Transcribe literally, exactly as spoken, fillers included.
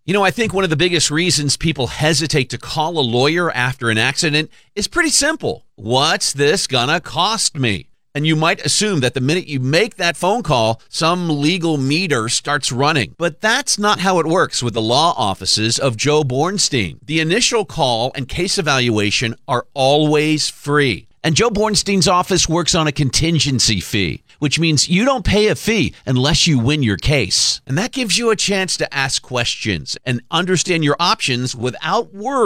You know, I think one of the biggest reasons people hesitate to call a lawyer after an accident is pretty simple. What's this gonna cost me? And you might assume that the minute you make that phone call, some legal meter starts running. But that's not how it works with the law offices of Joe Bornstein. The initial call and case evaluation are always free. And Joe Bornstein's office works on a contingency fee, which means you don't pay a fee unless you win your case. And that gives you a chance to ask questions and understand your options without worry